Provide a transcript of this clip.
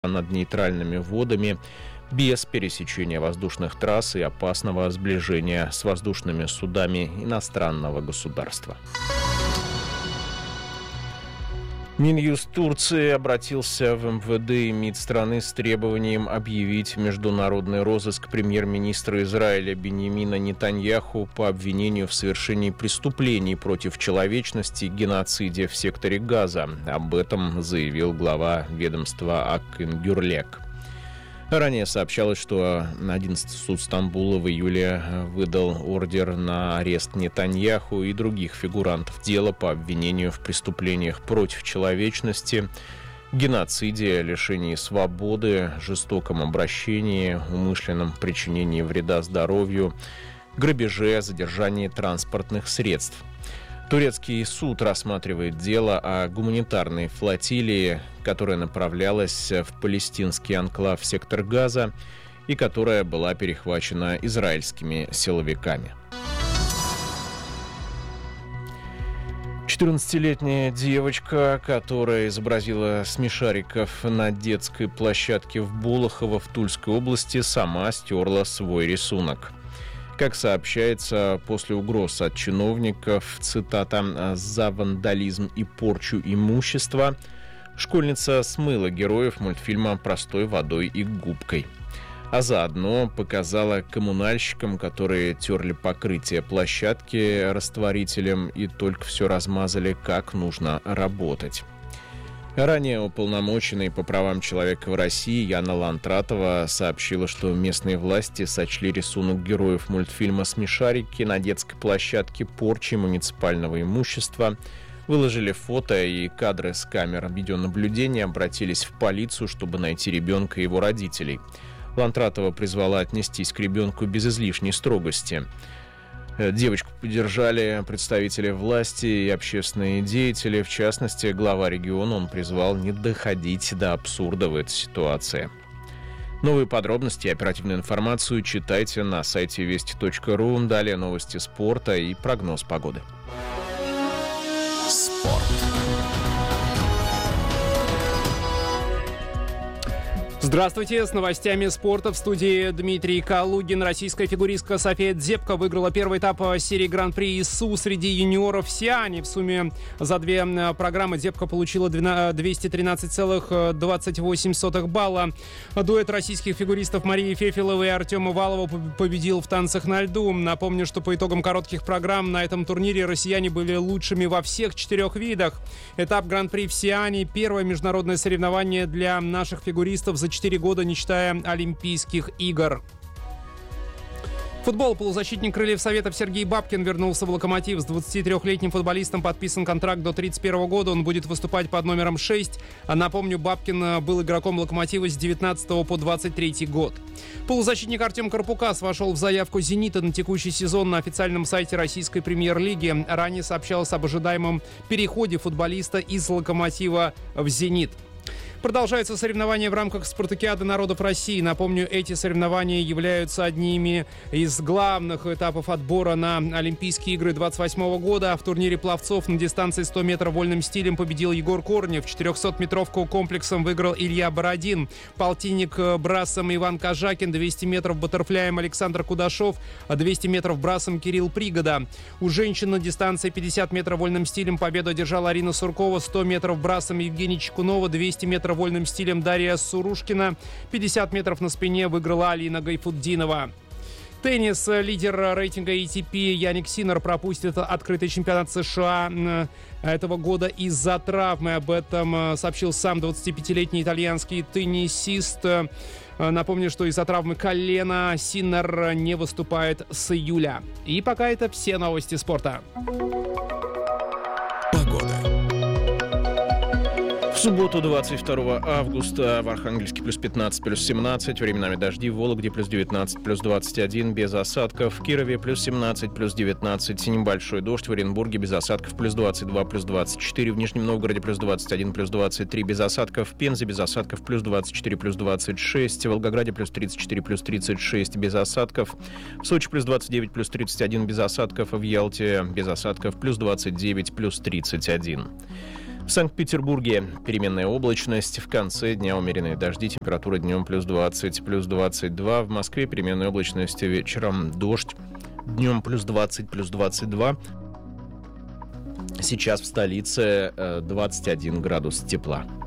над нейтральными водами без пересечения воздушных трасс и опасного сближения с воздушными судами иностранного государства. Минюст Турции обратился в МВД и МИД страны с требованием объявить международный розыск премьер-министра Израиля Биньямина Нетаньяху по обвинению в совершении преступлений против человечности и геноциде в секторе Газа. Об этом заявил глава ведомства Акин Гюрлек. Ранее сообщалось, что 11-й суд Стамбула в июле выдал ордер на арест Нетаньяху и других фигурантов дела по обвинению в преступлениях против человечности, геноциде, лишении свободы, жестоком обращении, умышленном причинении вреда здоровью, грабеже, задержании транспортных средств. Турецкий суд рассматривает дело о гуманитарной флотилии, которая направлялась в палестинский анклав сектор Газа и которая была перехвачена израильскими силовиками. 14-летняя девочка, которая изобразила смешариков на детской площадке в Болохово в Тульской области, сама стерла свой рисунок. Как сообщается, после угроз от чиновников, цитата, «за вандализм и порчу имущества», школьница смыла героев мультфильма простой водой и губкой. А заодно показала коммунальщикам, которые терли покрытие площадки растворителем и только все размазали, как нужно работать. Ранее уполномоченный по правам человека в России Яна Лантратова сообщила, что местные власти сочли рисунок героев мультфильма «Смешарики» на детской площадке порчей муниципального имущества, выложили фото и кадры с камер видеонаблюдения, обратились в полицию, чтобы найти ребенка и его родителей. Лантратова призвала отнестись к ребенку без излишней строгости. Девочку поддержали представители власти и общественные деятели. В частности, глава региона он призвал не доходить до абсурда в этой ситуации. Новые подробности и оперативную информацию читайте на сайте вести.ру. Далее новости спорта и прогноз погоды. Спорт. Здравствуйте, с новостями спорта в студии Дмитрий Калугин. Российская фигуристка София Дзепко выиграла первый этап серии Гран-при ИСУ среди юниоров в Сиане. В сумме за две программы Дзепко получила 213,28 балла. Дуэт российских фигуристов Марии Фефеловой и Артема Валова победил в танцах на льду. Напомню, что по итогам коротких программ на этом турнире россияне были лучшими во всех 4 видах. Этап Гран-при в Сиане – первое международное соревнование для наших фигуристов за 4 года, не считая Олимпийских игр. Футбол. Полузащитник крыльев Советов Сергей Бабкин вернулся в «Локомотив». С 23-летним футболистом подписан контракт до 31 года. Он будет выступать под номером 6. Напомню, Бабкин был игроком «Локомотива» с 19 по 23 год. Полузащитник Артем Карпукас вошел в заявку «Зенита» на текущий сезон на официальном сайте российской премьер-лиги. Ранее сообщалось об ожидаемом переходе футболиста из «Локомотива» в «Зенит». Продолжаются соревнования в рамках Спартакиады народов России. Напомню, эти соревнования являются одними из главных этапов отбора на Олимпийские игры 2028 года. В турнире пловцов на дистанции 100 метров вольным стилем победил Егор Корнев. 400-метровку комплексом выиграл Илья Бородин. Полтинник брасом Иван Кожакин. 200 метров баттерфляем Александр Кудашов. 200 метров брасом Кирилл Пригода. У женщин на дистанции 50 метров вольным стилем победу одержала Арина Суркова. 100 метров брасом Евгения Чекунова. 200 метров вольным стилем Дарья Сурушкина. 50 метров на спине выиграла Алина Гайфутдинова. Теннис. Лидер рейтинга ATP Яник Синнер пропустит открытый чемпионат США этого года из-за травмы. Об этом сообщил сам 25-летний итальянский теннисист. Напомню, что из-за травмы колена Синнер не выступает с июля. И пока это все новости спорта. В субботу, 22 августа, в Архангельске плюс 15, плюс 17, временами дожди, в Вологде плюс 19, плюс 21, без осадков, в Кирове плюс 17, плюс 19, небольшой дождь, в Оренбурге без осадков плюс 22, плюс 24, в Нижнем Новгороде плюс 21, плюс 23, без осадков, в Пензе без осадков плюс 24, плюс 26, в Волгограде плюс 34, плюс 36, без осадков, в Сочи плюс 29, плюс 31, без осадков, в Ялте без осадков плюс 29, плюс 31. В Санкт-Петербурге переменная облачность, в конце дня умеренные дожди, температура днем плюс 20, плюс 22. В Москве переменная облачность, вечером дождь, днем плюс 20, плюс 22. Сейчас в столице 21 градус тепла.